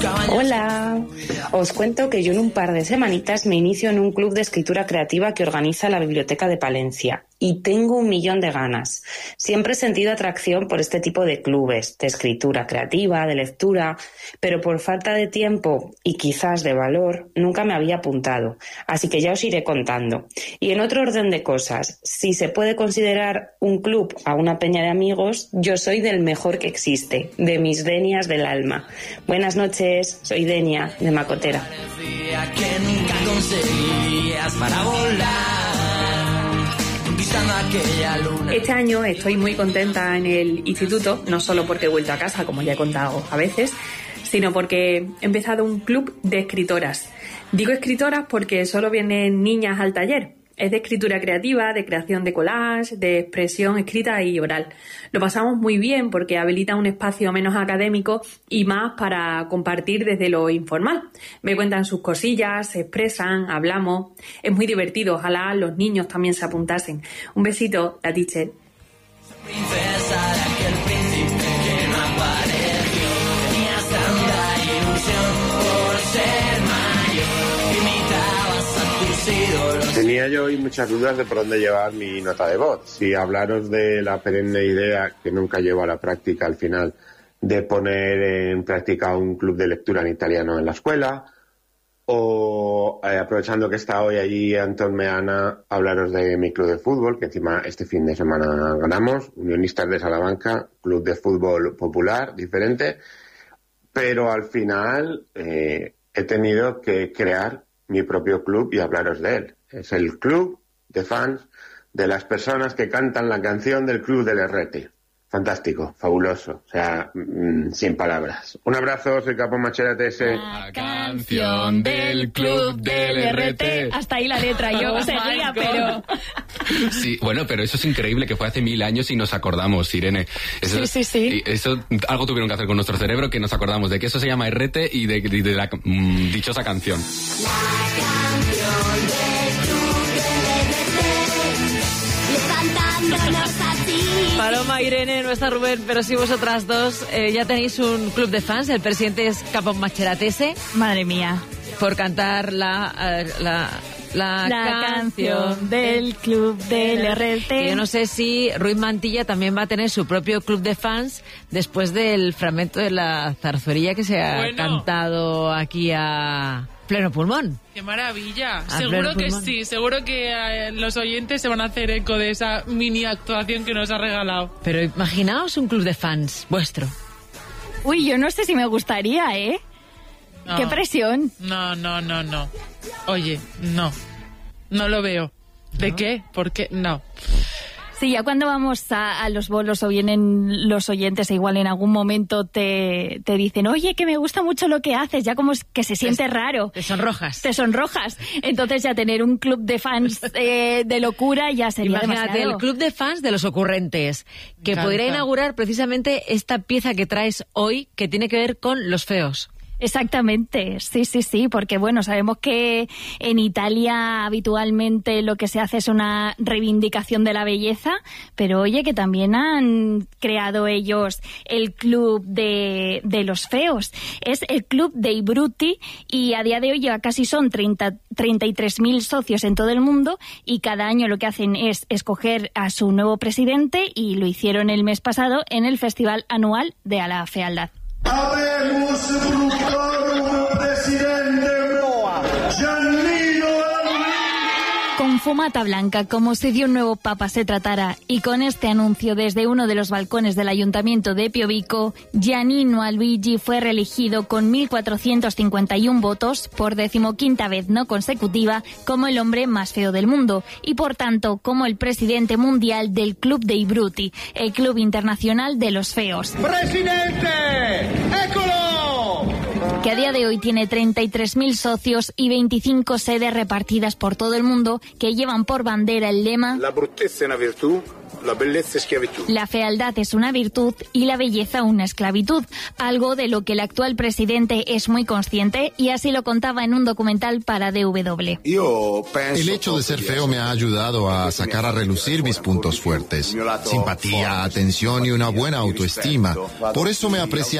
Hola, os cuento que yo en un par de semanitas me inicio en un club de escritura creativa que organiza la Biblioteca de Palencia y tengo 1.000.000 de ganas. Siempre he sentido atracción por este tipo de clubes, de escritura creativa, de lectura, pero por falta de tiempo y quizás de valor nunca me había apuntado, así que ya os iré contando. Y en otro orden de cosas, si se puede considerar un club a una peña de amigos, yo soy del mejor que existe, de mis denias del alma. Buenas noches, soy Denia, de Macotera. Que nunca conseguirías para volar, conquistando aquella luna. Este año estoy muy contenta en el instituto, no solo porque he vuelto a casa, como ya he contado a veces, sino porque he empezado un club de escritoras. Digo escritoras porque solo vienen niñas al taller. Es de escritura creativa, de creación de collage, de expresión escrita y oral. Lo pasamos muy bien porque habilita un espacio menos académico y más para compartir desde lo informal. Me cuentan sus cosillas, se expresan, hablamos. Es muy divertido, ojalá los niños también se apuntasen. Un besito, la teacher. Princesa de aquel príncipe que no apareció. Tenías tanta ilusión por ser mayor. Imitabas a tus ídolos. Tenía yo hoy muchas dudas de por dónde llevar mi nota de voz. Si hablaros de la perenne idea, que nunca llevo a la práctica al final, de poner en práctica un club de lectura en italiano en la escuela, o aprovechando que está hoy allí Antón Meana, hablaros de mi club de fútbol, que encima este fin de semana ganamos, Unionistas de Salamanca, club de fútbol popular, diferente, pero al final he tenido que crear mi propio club y hablaros de él. Es el club de fans de las personas que cantan la canción del Club del Herrete. Fantástico, fabuloso, o sea, sin palabras. Un abrazo, soy Capo Machera TS. La canción del Club del RT. Hasta ahí la letra, yo seguía, pero... Sí, bueno, pero eso es increíble, que fue hace 1000 años y nos acordamos, Irene. Eso, sí. Eso, algo tuvieron que hacer con nuestro cerebro, que nos acordamos de que eso se llama RT y de la dichosa canción. La canción del Club del RT, levantándonos a ti. Paloma, Irene, no está Rubén, pero sí vosotras dos. Ya tenéis un club de fans, el presidente es Capo Macheratese. Madre mía. Por cantar la canción del Club del RT. Que yo no sé si Ruiz Mantilla también va a tener su propio club de fans después del fragmento de la zarzuelilla que se ha cantado aquí a pleno pulmón. ¡Qué maravilla! A Seguro pleno que pulmón. sí, seguro que los oyentes se van a hacer eco de esa mini actuación que nos ha regalado. Pero imaginaos un club de fans vuestro. Uy, yo no sé si me gustaría, ¿eh? No. ¡Qué presión! No. Oye, no lo veo. ¿De qué? ¿Por qué? No. Sí, ya cuando vamos a los bolos o vienen los oyentes, e igual en algún momento te dicen, oye, que me gusta mucho lo que haces, ya como es que se siente raro. Te sonrojas. Te sonrojas. Entonces ya tener un club de fans de locura ya sería Imagínate, demasiado. el club de fans de los ocurrentes, que podría inaugurar precisamente esta pieza que traes hoy, que tiene que ver con los feos. Exactamente, sí, porque bueno, sabemos que en Italia habitualmente lo que se hace es una reivindicación de la belleza, pero oye, que también han creado ellos el club de los feos. Es el club dei brutti y a día de hoy ya casi son 33.000 socios en todo el mundo y cada año lo que hacen es escoger a su nuevo presidente y lo hicieron el mes pasado en el Festival Anual de la Fealdad. Habemus brutorum presidente Giannino. Con fumata blanca, como si de un nuevo papa se tratara, y con este anuncio desde uno de los balcones del ayuntamiento de Piovico, Giannino Luigi fue reelegido con 1.451 votos, por 15ª vez no consecutiva, como el hombre más feo del mundo, y por tanto como el presidente mundial del Club dei Brutti, el club internacional de los feos. ¡Presidente! ¡Écolo! Que a día de hoy tiene 33.000 socios y 25 sedes repartidas por todo el mundo que llevan por bandera el lema La bruttezza è una virtù, la bellezza è schiavitù. La fealdad es una virtud y la belleza una esclavitud, algo de lo que el actual presidente es muy consciente y así lo contaba en un documental para DW. El hecho de ser feo me ha ayudado a sacar a relucir mis puntos fuertes. Simpatía, atención y una buena autoestima. Por eso me aprecia